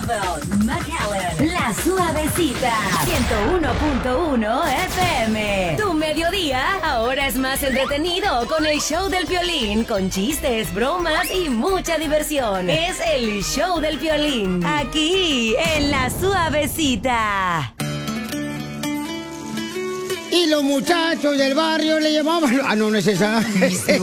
Belleville, McAllen, La Suavecita, 101.1 FM. Tu mediodía ahora es más entretenido con el show del Piolín, con chistes, bromas y mucha diversión. Es el show del Piolín, aquí en La Suavecita. Y los muchachos del barrio le llamaban... Ah, no, no es esa.